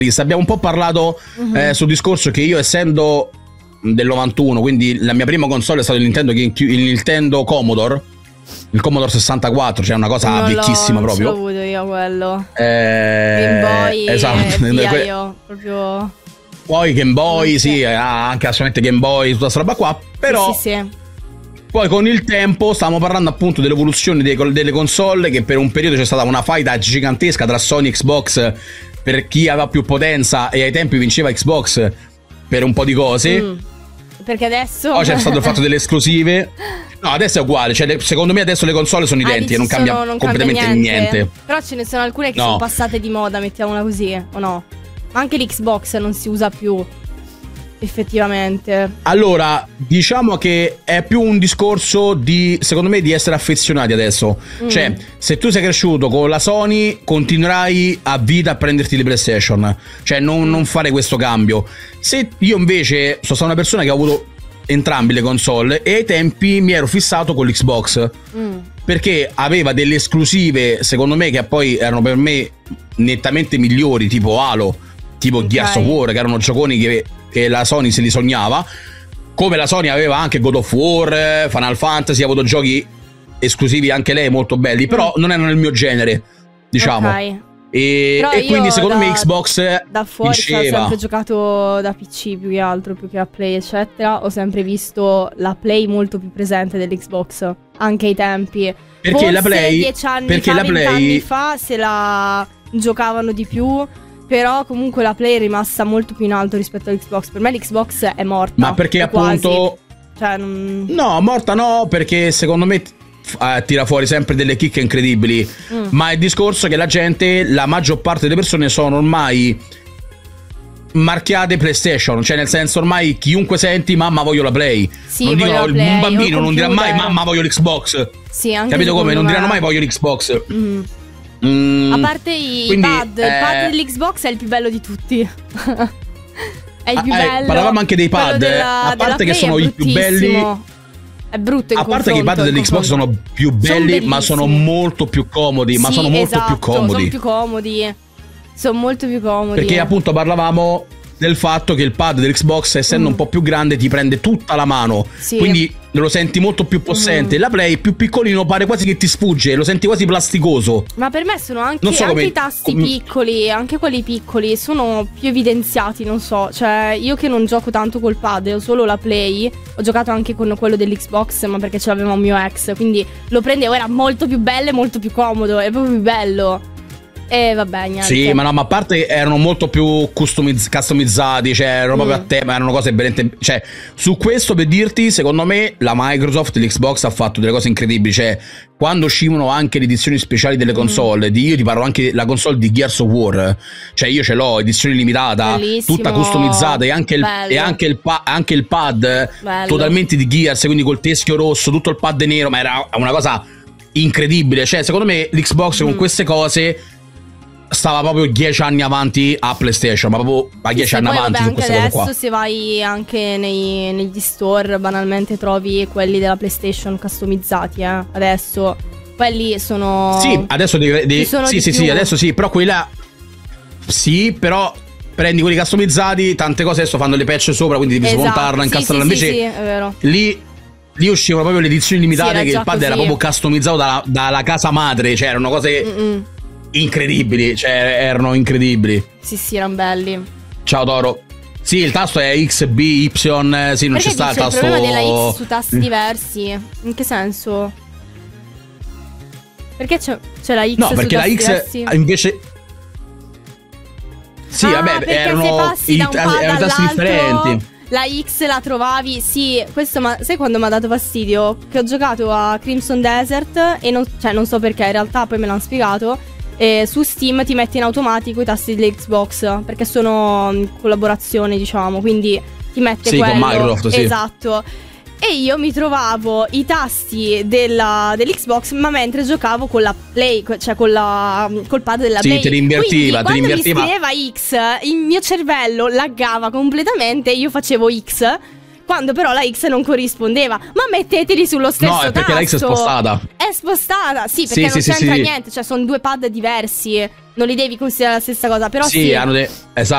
Abbiamo un po' parlato sul discorso che io, essendo del 91, quindi la mia prima console è stato il Nintendo Commodore, il Commodore 64, cioè una cosa vecchissima proprio. Non l'ho avuto io quello. Game Boy, esatto. Via io, proprio. Poi Game Boy, sì, anche assolutamente Game Boy, tutta questa roba qua, però sì. Poi con il tempo stavamo parlando appunto dell'evoluzione delle console, che per un periodo c'è stata una faida gigantesca tra Sony e Xbox per chi aveva più potenza, e ai tempi vinceva Xbox per un po' di cose. Perché adesso poi c'è stato il fatto delle esclusive. No, adesso è uguale, cioè secondo me adesso le console sono identiche, non cambia completamente niente. Però ce ne sono alcune che sono passate di moda, mettiamola così, o no? Anche l'Xbox non si usa più effettivamente. Allora, diciamo che è più un discorso di, secondo me, di essere affezionati adesso. Cioè, se tu sei cresciuto con la Sony, continuerai a vita a prenderti le PlayStation. Cioè, non fare questo cambio. Se io invece sono stata una persona che ha avuto entrambe le console, e ai tempi mi ero fissato con l'Xbox perché aveva delle esclusive, secondo me, che poi erano per me nettamente migliori, tipo Halo, tipo Gears of War, che erano gioconi che la Sony se li sognava. Come la Sony aveva anche God of War, Final Fantasy, ha avuto giochi esclusivi anche lei molto belli, però non erano il mio genere, diciamo. E quindi secondo me Xbox da fuori ho sempre giocato da PC più che altro, più che a Play eccetera. Ho sempre visto la Play molto più presente dell'Xbox, anche ai tempi. Perché forse la Play 10 anni fa, 20 anni fa se la giocavano di più. Però comunque la Play è rimasta molto più in alto rispetto all'Xbox. Per me l'Xbox è morta. Ma perché appunto cioè, no, morta no, perché secondo me tira fuori sempre delle chicche incredibili. Ma il discorso è che la gente, la maggior parte delle persone sono ormai marchiate PlayStation. Cioè nel senso, ormai chiunque senti mamma voglio la Play, non dico, un bambino non dirà mai mamma voglio l'Xbox. Sì, anche capito come? Non diranno mai voglio l'Xbox. A parte i pad, il pad dell'Xbox è il più bello di tutti. È il più bello. Parlavamo anche dei pad, a parte che sono i più belli. È brutto in a parte che i pad dell'Xbox sono più belli, ma sono molto più comodi. Ma sono molto più comodi. Sono più comodi. Sono molto più comodi. Perché appunto parlavamo del fatto che il pad dell'Xbox, essendo un po' più grande, ti prende tutta la mano. Quindi lo senti molto più possente. La Play più piccolino, pare quasi che ti sfugge, lo senti quasi plasticoso. Ma per me sono anche i tasti piccoli, anche quelli piccoli sono più evidenziati, non so. Cioè io che non gioco tanto col pad, ho solo la Play. Ho giocato anche con quello dell'Xbox, ma perché ce l'aveva un mio ex, quindi lo prendevo, era molto più bello e molto più comodo, è proprio più bello. E vabbè, niente. Sì, ma no, ma a parte erano molto più customizzati, cioè erano proprio a tema, erano cose veramente. Cioè, su questo per dirti, secondo me la Microsoft, l'Xbox ha fatto delle cose incredibili. Cioè, quando uscivano anche le edizioni speciali delle console, io ti parlo anche la console di Gears of War. Cioè, io ce l'ho, edizione limitata, tutta customizzata, e anche il pad totalmente di Gears, quindi col teschio rosso, tutto il pad nero, ma era una cosa incredibile. Cioè, secondo me l'Xbox con queste cose stava proprio 10 anni avanti a PlayStation, ma proprio a 10 anni avanti su queste cose qua. Adesso se vai anche negli store, banalmente trovi quelli della PlayStation customizzati, adesso quelli sono. Sì, adesso sì, adesso sì, però quella. Sì, però prendi quelli customizzati, tante cose adesso fanno le patch sopra, quindi devi smontarla, incastarla. Invece sì, è vero. Lì uscivano proprio le edizioni limitate, che il pad era proprio customizzato dalla casa madre, cioè erano cose incredibili, cioè erano incredibili. Sì, erano belli. Ciao Toro. Sì, il tasto è X, B, Y, sì, non perché c'è sta il tasto. Il problema della X su tasti diversi. In che senso? Perché c'è la X? No, perché la X diversi? Invece. Sì, vabbè, erano tasti differenti. La X la trovavi, sì, questo sai quando mi ha dato fastidio? Che ho giocato a Crimson Desert e non so perché, in realtà poi me l'hanno spiegato. E su Steam ti metti in automatico i tasti dell'Xbox, perché sono in collaborazione, diciamo, quindi ti mette quello. Con Microsoft, sì. Esatto. E io mi trovavo i tasti dell'Xbox, ma mentre giocavo con la Play, cioè col pad della Play. Sì, te li invertiva. Quando mi scriveva X, il mio cervello laggava completamente, io facevo X, quando però la X non corrispondeva. Ma metteteli sullo stesso tasto. No, è perché la X è spostata. È spostata, sì, perché non c'entra niente, cioè sono due pad diversi, non li devi considerare la stessa cosa, però sì. Hanno esatto.